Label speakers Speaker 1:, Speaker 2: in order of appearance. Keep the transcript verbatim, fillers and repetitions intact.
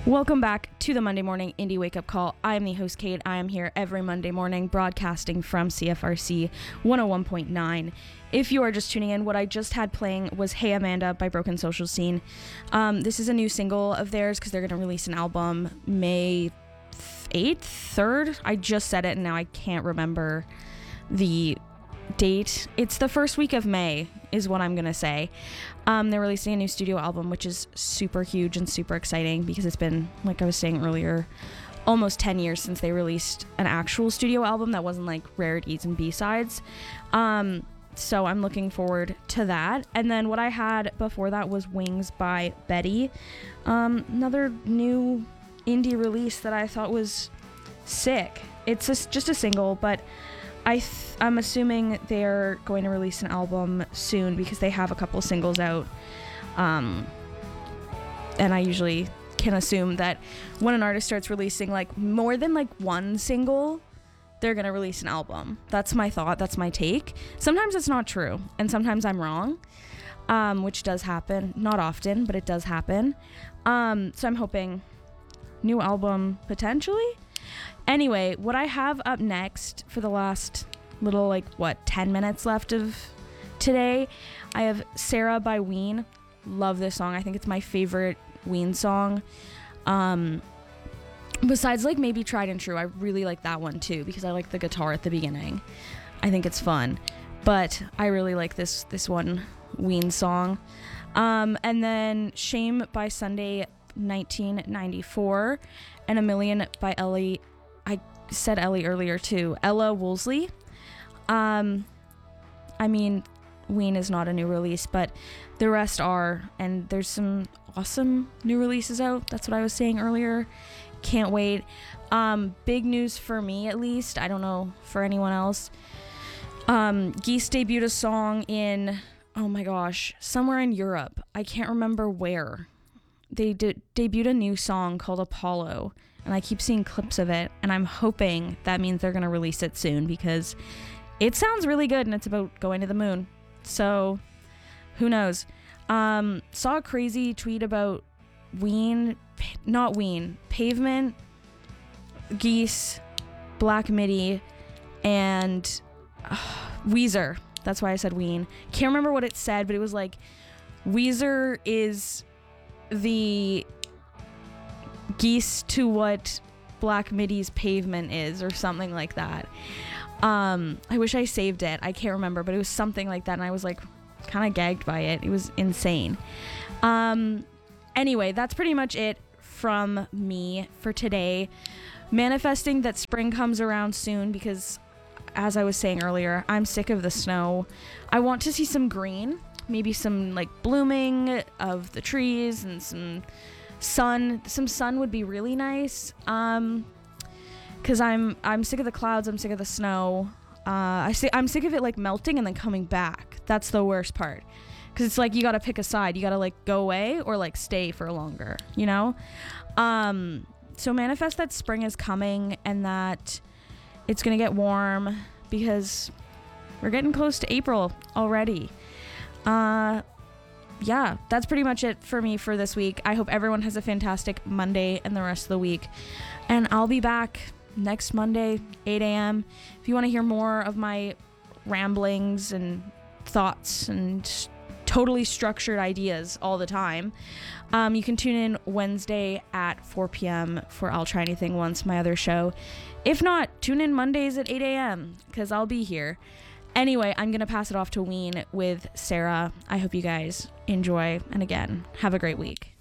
Speaker 1: Welcome back to the Monday Morning Indie Wake Up Call. I am the host, Kate. I am here every Monday morning broadcasting from C F R C one oh one point nine. If you are just tuning in, what I just had playing was Hey Amanda by Broken Social Scene. Um, this is a new single of theirs because they're going to release an album May eighth, third. I just said it and now I can't remember the date. It's the first week of May is what I'm gonna say. Um, they're releasing a new studio album, which is super huge and super exciting because it's been, like I was saying earlier, almost ten years since they released an actual studio album that wasn't like rarities and B-sides. Um, so I'm looking forward to that. And then what I had before that was Wings by Betty. Um, another new indie release that I thought was sick. It's a, just a single, but I th- I'm assuming they're going to release an album soon because they have a couple singles out. Um, and I usually can assume that when an artist starts releasing like more than like one single, they're going to release an album. That's my thought. That's my take. Sometimes it's not true. And sometimes I'm wrong, um, which does happen. Not often, but it does happen. Um, so I'm hoping new album potentially. Anyway, what I have up next for the last little, like, what, ten minutes left of today, I have Sarah by Ween. Love this song. I think it's my favorite Ween song. Um, besides, like, maybe Tried and True, I really like that one, too, because I like the guitar at the beginning. I think it's fun. But I really like this, this one Ween song. Um, and then Shame by Sunday nineteen ninety-four and A Million by Ellie. I said Ellie earlier too. Ella Woolsey. Um, I mean, Ween is not a new release, but the rest are, and there's some awesome new releases out. That's what I was saying earlier. Can't wait. Um, big news for me, at least. I don't know for anyone else. Um, Geese debuted a song in, oh my gosh, somewhere in Europe. I can't remember where. They did debuted a new song called Apollo. And I keep seeing clips of it, and I'm hoping that means they're going to release it soon because it sounds really good, and it's about going to the moon. So, who knows? Um, saw a crazy tweet about Ween, not Ween, Pavement, Geese, Black Midi, and uh, Weezer. That's why I said Ween. Can't remember what it said, but it was like, Weezer is the Geese to what Black Midi's Pavement is, or something like that. Um, I wish I saved it. I can't remember, but it was something like that, and I was like kind of gagged by it. It was insane. Um, anyway, that's pretty much it from me for today. Manifesting that spring comes around soon because, as I was saying earlier, I'm sick of the snow. I want to see some green, maybe some like blooming of the trees and some sun. Some sun would be really nice. Um, cause I'm I'm sick of the clouds. I'm sick of the snow. Uh, I see. I'm sick of it like melting and then coming back. That's the worst part. Cause it's like you gotta pick a side. You gotta like go away or like stay for longer. You know. Um, so manifest that spring is coming and that it's gonna get warm because we're getting close to April already. Uh. Yeah, that's pretty much it for me for this week. I hope everyone has a fantastic Monday and the rest of the week. And I'll be back next Monday, eight a.m. If you want to hear more of my ramblings and thoughts and totally structured ideas all the time, um, you can tune in Wednesday at four p.m. for I'll Try Anything Once, my other show. If not, tune in Mondays at eight a.m. because I'll be here. Anyway, I'm going to pass it off to Ween with Sarah. I hope you guys enjoy. And again, have a great week.